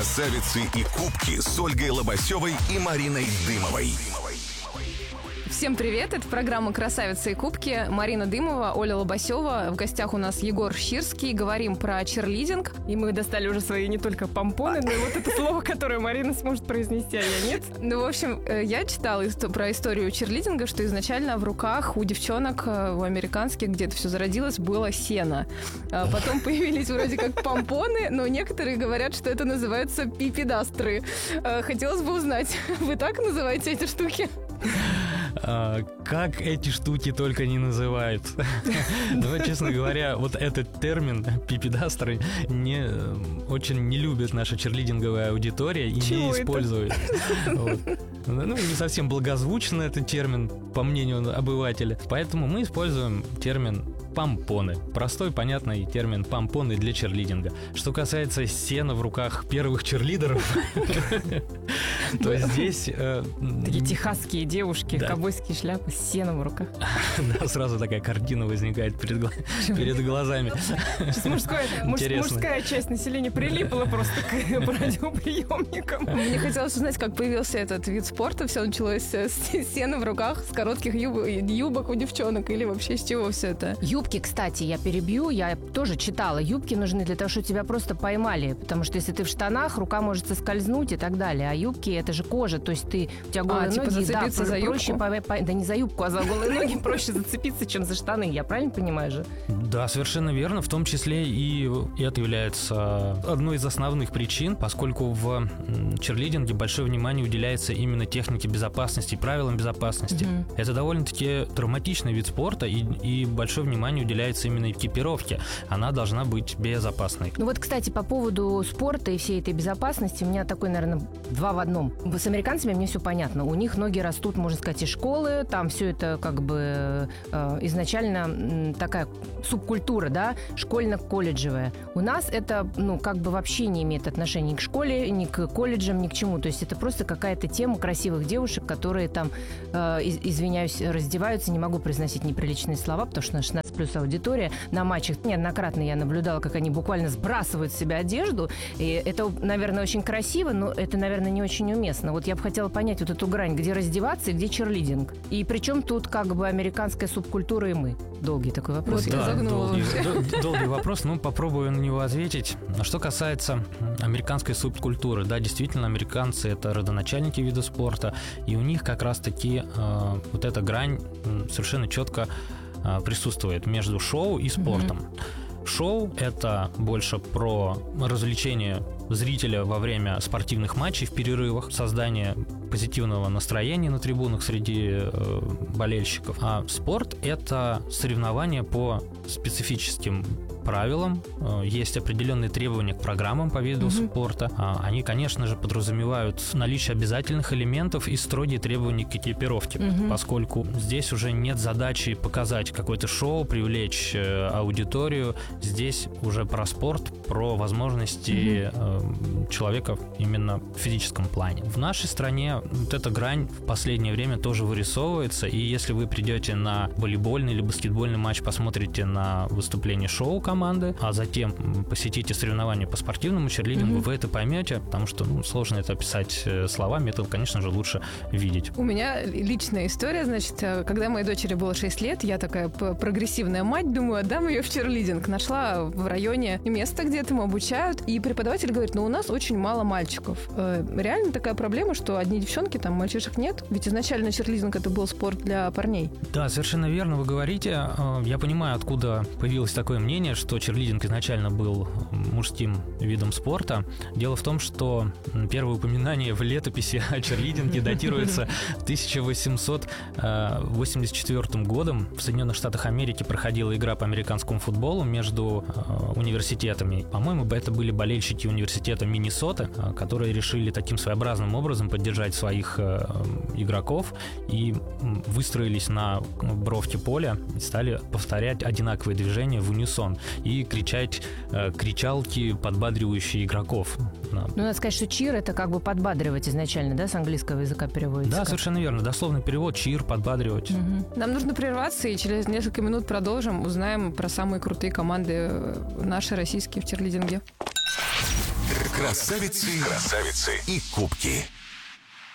Красавицы и кубки с Ольгой Лобасевой и Мариной Дымовой. Всем привет, это программа «Красавицы и кубки». Марина Дымова, Оля Лобасева. В гостях у нас Егор Ширский. Говорим про чирлидинг. И мы достали уже свои не только помпоны, но и вот это слово, которое Марина сможет произнести, а я нет. Ну, в общем, я читала про историю чирлидинга, что изначально в руках у девчонок, у американских, где это все зародилось, было сено. Потом появились вроде как помпоны, но некоторые говорят, что это называются пипедастры. Хотелось бы узнать, вы так называете эти штуки? Как эти штуки только не называют. Но, честно говоря, вот этот термин пипедастры очень не любит наша чирлидинговая аудитория и не использует. Ну, не совсем благозвучен этот термин, по мнению обывателя. Поэтому мы используем термин помпоны. Простой, понятный термин помпоны для чирлидинга. Что касается сена в руках первых чирлидеров, то здесь... Такие техасские девушки, ковбойские шляпы с сеном в руках. Сразу такая картина возникает перед глазами. Мужская часть населения прилипла просто к радиоприемникам. Мне хотелось узнать, как появился этот вид спорта. Все началось с сена в руках, с коротких юбок у девчонок, или вообще с чего все это? Юбки, кстати, я перебью, я тоже читала. Юбки нужны для того, чтобы тебя просто поймали. Потому что если ты в штанах, рука может соскользнуть и так далее. А юбки — это же кожа, то есть у тебя голые ноги, зацепиться за юбку? Да не за юбку, а за голые ноги проще зацепиться, чем за штаны. Я правильно понимаю же? Да, совершенно верно. В том числе и это является одной из основных причин, поскольку в чирлидинге большое внимание уделяется именно технике безопасности, правилам безопасности. Это довольно-таки травматичный вид спорта, и большое внимание уделяется именно экипировке. Она должна быть безопасной. Ну вот, кстати, по поводу спорта и всей этой безопасности, у меня такой, наверное, два в одном. С американцами мне все понятно. У них ноги растут, можно сказать, из школы. Там все это как бы изначально такая субкультура, да, школьно-колледжевая. У нас это, как бы вообще не имеет отношения ни к школе, ни к колледжам, ни к чему. То есть это просто какая-то тема красивых девушек, которые там, извиняюсь, раздеваются. Не могу произносить неприличные слова, потому что 16 плюс аудитория. На матчах неоднократно я наблюдала, как они буквально сбрасывают с себя одежду. И это, наверное, очень красиво, но это, наверное, не очень уместно. Вот я бы хотела понять вот эту грань, где раздеваться и где чирлидинг. И причем тут как бы американская субкультура и мы. Долгий такой вопрос. Да, долгий вопрос, но попробую на него ответить. Что касается американской субкультуры, да, действительно, американцы — это родоначальники вида спорта, и у них как раз-таки вот эта грань совершенно четко присутствует между шоу и спортом. Шоу — это больше про развлечение зрителя во время спортивных матчей в перерывах, создание позитивного настроения на трибунах среди болельщиков. А спорт — это соревнования по специфическим правилам. Есть определенные требования к программам по виду спорта. Они, конечно же, подразумевают наличие обязательных элементов и строгие требования к экипировке, поскольку здесь уже нет задачи показать какое-то шоу, привлечь аудиторию. Здесь уже про спорт, про возможности человека именно в физическом плане. В нашей стране вот эта грань в последнее время тоже вырисовывается, и если вы придете на волейбольный или баскетбольный матч, посмотрите на выступление шоу команды, а затем посетите соревнования по спортивному чирлидингу, вы это поймете, потому что сложно это описать словами, это, конечно же, лучше видеть. У меня личная история, значит, когда моей дочери было 6 лет, я такая прогрессивная мать, думаю, отдам ее в чирлидинг. Нашла в районе место, где этому обучают, и преподаватель говорит, у нас очень мало мальчиков. Реально такая проблема, что одни девчонки, там мальчишек нет? Ведь изначально чирлидинг — это был спорт для парней. Да, совершенно верно вы говорите. Я понимаю, откуда появилось такое мнение, что чирлидинг изначально был мужским видом спорта. Дело в том, что первое упоминание в летописи о чирлидинге датируется 1884 годом. В Соединенных Штатах Америки проходила игра по американскому футболу между университетами. По-моему, это были болельщики университета Миннесоты, которые решили таким своеобразным образом поддержать своих игроков и выстроились на бровке поля и стали повторять одинаковые движения в унисон и кричать кричалки, подбадривающие игроков. Надо сказать, что чир — это как бы подбадривать изначально, да, с английского языка переводится? Да, совершенно верно. Дословный перевод — чир, подбадривать. Нам нужно прерваться, и через несколько минут продолжим. Узнаем про самые крутые команды наши российские в чирлидинге. Красавицы и кубки.